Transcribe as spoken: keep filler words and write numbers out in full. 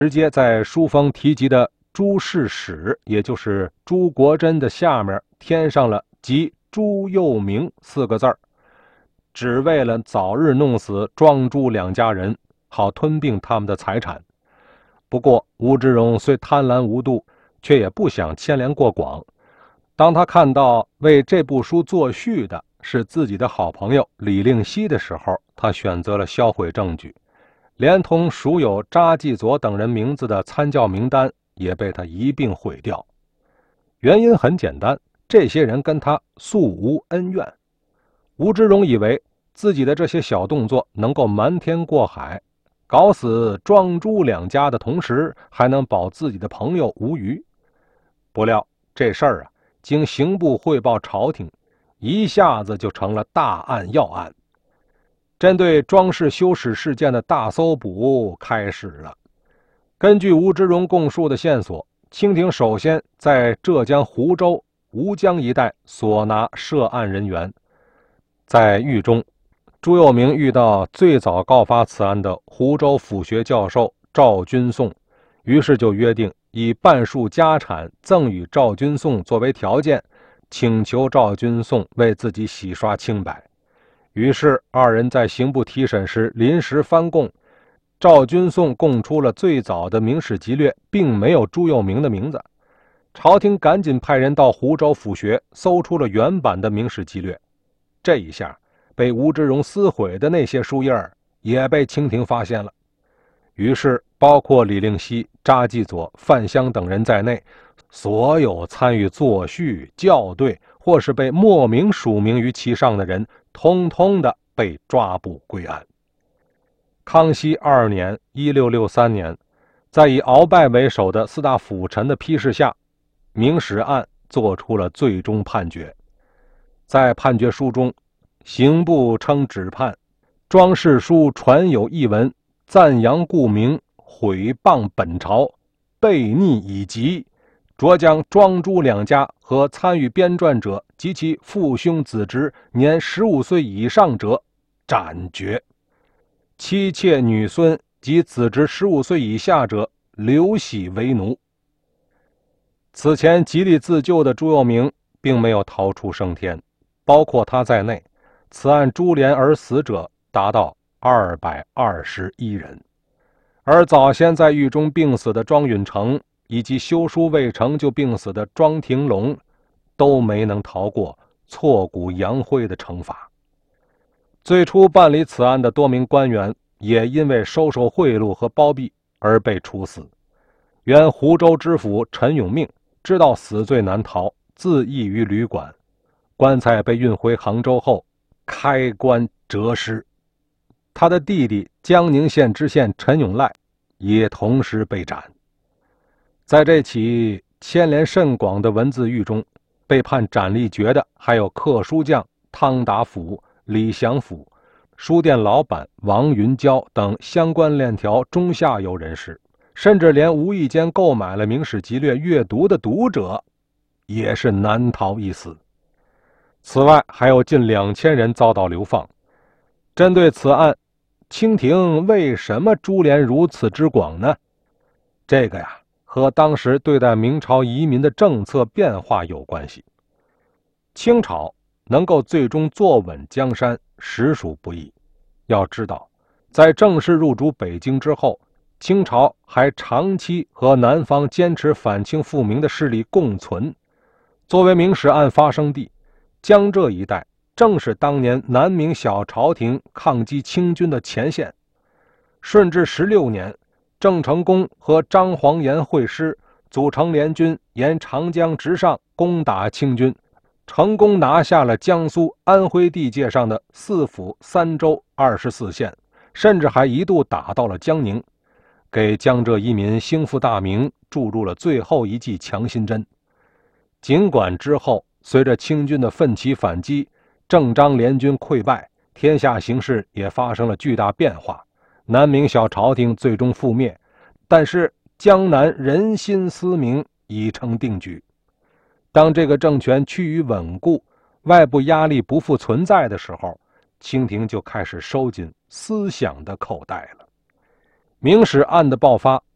直接在书封提及的朱氏史，也就是朱国珍的下面添上了即朱佑明四个字儿，只为了早日弄死庄朱两家人，好吞并他们的财产。不过吴芝荣虽贪婪无度，却也不想牵连过广。当他看到为这部书作序的是自己的好朋友李令熙的时候，他选择了销毁证据，连同属有查继佐等人名字的参教名单也被他一并毁掉。原因很简单，这些人跟他素无恩怨。吴芝荣以为自己的这些小动作能够瞒天过海，搞死庄朱两家的同时，还能保自己的朋友无虞。不料这事儿啊，经刑部汇报朝廷，一下子就成了大案要案。针对庄氏修史事件的大搜捕开始了。根据吴芝荣供述的线索，清廷首先在浙江湖州、吴江一带所拿涉案人员。在狱中，朱佑明遇到最早告发此案的湖州府学教授赵君颂，于是就约定以半数家产赠与赵君颂作为条件，请求赵君颂为自己洗刷清白。于是二人在刑部提审时临时翻供，赵君颂供出了最早的明史籍略并没有朱佑明的名字。朝廷赶紧派人到湖州府学搜出了原版的明史籍略。这一下被吴芝荣撕毁的那些书页也被清廷发现了。于是包括李令熙、查继佐、范湘等人在内，所有参与作序、校对或是被莫名署名于其上的人，通通的被抓捕归案。康熙二年一六六三年，在以鳌拜为首的四大辅臣的批示下，明史案作出了最终判决。在判决书中，刑部称指判庄氏书传有一文，赞扬故名，毁谤本朝，悖逆已极，着将庄朱两家和参与编撰者及其父兄子侄年十五岁以上者斩决，妻妾女孙及子侄十五岁以下者流徙为奴。此前极力自救的朱佑明并没有逃出升天，包括他在内，此案株连而死者达到二百二十一人。而早先在狱中病死的庄允成，以及修书未成就病死的庄廷龙，都没能逃过挫骨扬灰的惩罚。最初办理此案的多名官员也因为收受贿赂和包庇而被处死。原湖州知府陈永命知道死罪难逃，自缢于旅馆，棺材被运回杭州后，开棺折尸。他的弟弟江宁县知县陈永赖也同时被斩。在这起牵连甚广的文字狱中，被判斩立决的还有刻书匠汤达甫、李祥甫、书店老板王云娇等相关链条中下游人士，甚至连无意间购买了明史籍略阅读的读者也是难逃一死。此外还有近两千人遭到流放。针对此案，清廷为什么株连如此之广呢？这个呀，和当时对待明朝移民的政策变化有关系。清朝能够最终坐稳江山，实属不易。要知道，在正式入主北京之后，清朝还长期和南方坚持反清复明的势力共存。作为明史案发生地，江浙一带正是当年南明小朝廷抗击清军的前线。顺治十六年，郑成功和张煌言会师，组成联军沿长江直上，攻打清军，成功拿下了江苏、安徽地界上的四府三州二十四县，甚至还一度打到了江宁，给江浙一民兴复大明注入了最后一剂强心针。尽管之后随着清军的奋起反击，郑张联军溃败，天下形势也发生了巨大变化，南明小朝廷最终覆灭，但是江南人心思明已成定局。当这个政权趋于稳固，外部压力不复存在的时候，清廷就开始收紧思想的口袋了。明史案的爆发